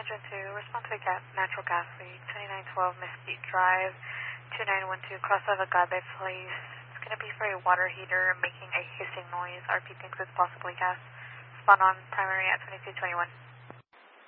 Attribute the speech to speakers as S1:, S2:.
S1: Engine 2, respond to natural gas leak, 2912 Mesquite Drive, 2912, cross of Agave Place. It's going to be for a water heater making a hissing noise. RP thinks it's possibly gas. Spawn on primary at 2221.